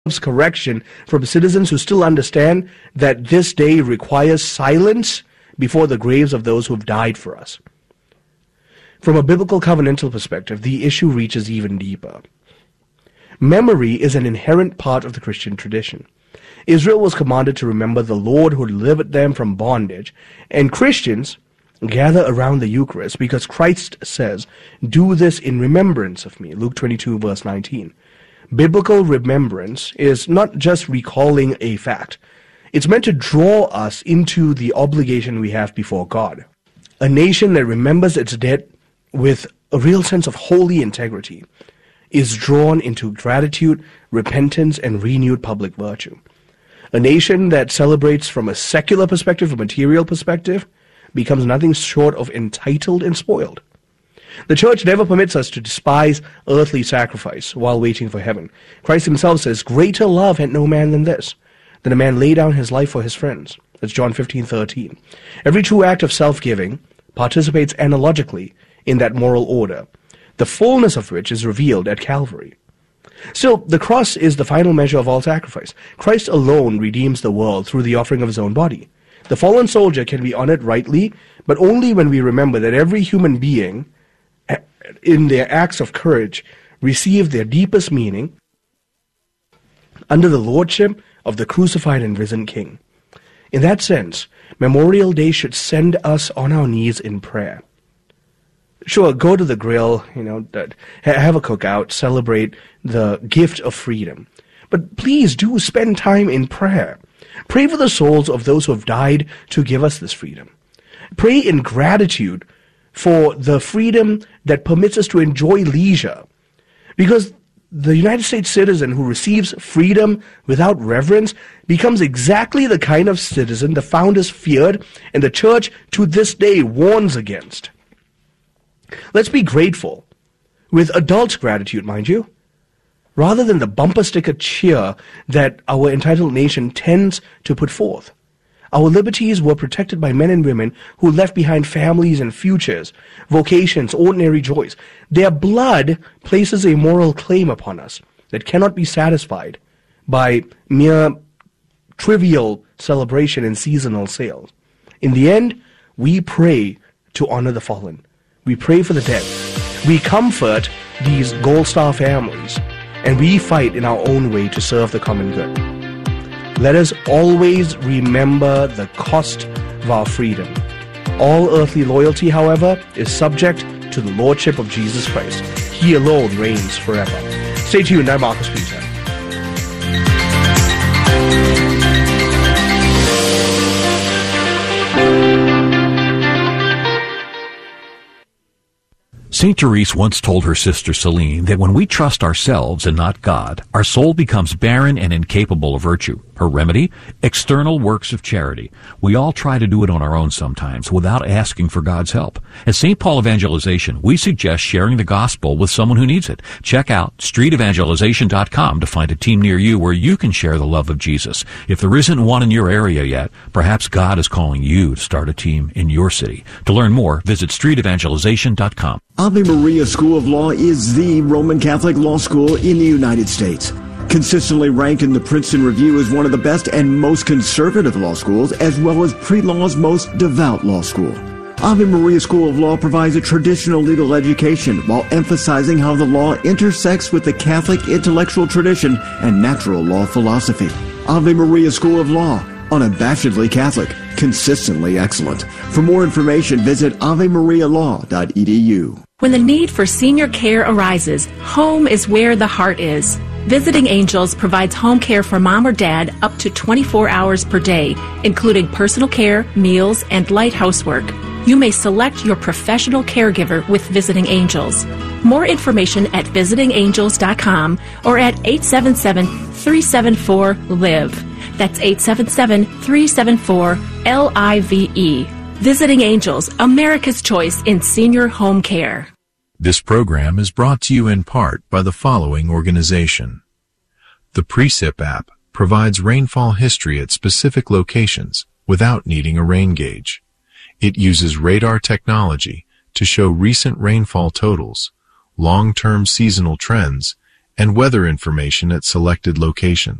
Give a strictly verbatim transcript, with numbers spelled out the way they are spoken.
correction from citizens who still understand that this day requires silence before the graves of those who have died for us. From a biblical covenantal perspective, the issue reaches even deeper. Memory is an inherent part of the Christian tradition. Israel was commanded to remember the Lord who delivered them from bondage, and Christians gather around the Eucharist because Christ says, "Do this in remembrance of me," Luke twenty-two, verse nineteen. Biblical remembrance is not just recalling a fact. It's meant to draw us into the obligation we have before God. A nation that remembers its dead with a real sense of holy integrity is drawn into gratitude, repentance, and renewed public virtue. A nation that celebrates from a secular perspective, a material perspective, becomes nothing short of entitled and spoiled. The church never permits us to despise earthly sacrifice while waiting for heaven. Christ himself says, "Greater love had no man than this, that a man lay down his life for his friends." That's John fifteen thirteen. Every true act of self-giving participates analogically in that moral order, the fullness of which is revealed at Calvary. Still, the cross is the final measure of all sacrifice. Christ alone redeems the world through the offering of his own body. The fallen soldier can be honored rightly, but only when we remember that every human being, in their acts of courage, received their deepest meaning under the lordship of the crucified and risen King. In that sense, Memorial Day should send us on our knees in prayer. Sure, go to the grill, you know, have a cookout, celebrate the gift of freedom. But please do spend time in prayer. Pray for the souls of those who have died to give us this freedom. Pray in gratitude for the freedom that permits us to enjoy leisure. Because the United States citizen who receives freedom without reverence becomes exactly the kind of citizen the founders feared and the church to this day warns against. Let's be grateful, with adult gratitude, mind you, rather than the bumper sticker cheer that our entitled nation tends to put forth. Our liberties were protected by men and women who left behind families and futures, vocations, ordinary joys. Their blood places a moral claim upon us that cannot be satisfied by mere trivial celebration and seasonal sales. In the end, we pray to honor the fallen. We pray for the dead. We comfort these Gold Star families, and we fight in our own way to serve the common good. Let us always remember the cost of our freedom. All earthly loyalty, however, is subject to the lordship of Jesus Christ. He alone reigns forever. Stay tuned, I'm Marcus Peter. Saint Therese once told her sister Celine that when we trust ourselves and not God, our soul becomes barren and incapable of virtue. Her remedy? External works of charity. We all try to do it on our own sometimes without asking for God's help. At Saint Paul Evangelization, we suggest sharing the gospel with someone who needs it. Check out street evangelization dot com to find a team near you where you can share the love of Jesus. If there isn't one in your area yet, perhaps God is calling you to start a team in your city. To learn more, visit street evangelization dot com. Ave Maria School of Law is the Roman Catholic law school in the United States. Consistently ranked in the Princeton Review as one of the best and most conservative law schools, as well as pre-law's most devout law school. Ave Maria School of Law provides a traditional legal education while emphasizing how the law intersects with the Catholic intellectual tradition and natural law philosophy. Ave Maria School of Law, unabashedly Catholic, consistently excellent. For more information, visit ave maria law dot e d u. When the need for senior care arises, home is where the heart is. Visiting Angels provides home care for mom or dad up to twenty-four hours per day, including personal care, meals, and light housework. You may select your professional caregiver with Visiting Angels. More information at visiting angels dot com or at eight seven seven, three seven four, L I V E. That's eight seven seven, three seven four, L I V E. Visiting Angels, America's choice in senior home care. This program is brought to you in part by the following organization. The Precip app provides rainfall history at specific locations without needing a rain gauge. It uses radar technology to show recent rainfall totals, long-term seasonal trends, and weather information at selected locations.